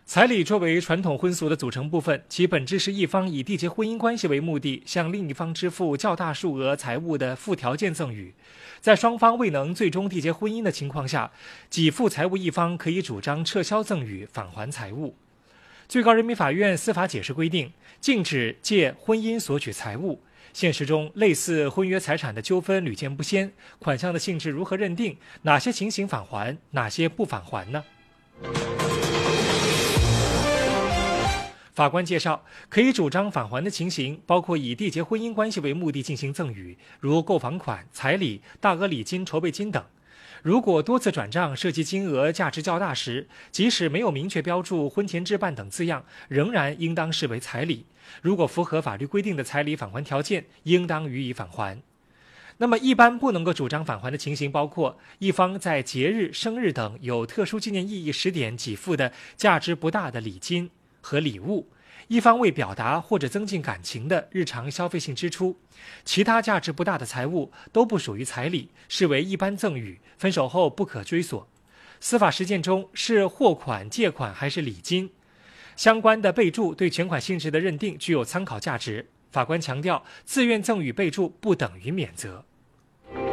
彩礼作为传统婚俗的组成部分，其本质是一方以缔结婚姻关系为目的，向另一方支付较大数额财物的附条件赠与。在双方未能最终缔结婚姻的情况下，给付财物一方可以主张撤销赠与，返还财物。最高人民法院司法解释规定，禁止借婚姻索取财物。现实中，类似婚约财产的纠纷屡见不鲜，款项的性质如何认定？哪些情形返还，哪些不返还呢？法官介绍，可以主张返还的情形包括以缔结婚姻关系为目的进行赠与，如购房款、彩礼、大额礼金、筹备金等。如果多次转账涉及金额价值较大时，即使没有明确标注婚前置办等字样，仍然应当视为彩礼。如果符合法律规定的彩礼返还条件，应当予以返还。那么一般不能够主张返还的情形包括一方在节日、生日等有特殊纪念意义时点给付的价值不大的礼金和礼物，一方为表达或者增进感情的日常消费性支出，其他价值不大的财物都不属于彩礼，视为一般赠与，分手后不可追索。司法实践中是货款、借款还是礼金，相关的备注对全款性质的认定具有参考价值。法官强调，自愿赠与备注不等于免责。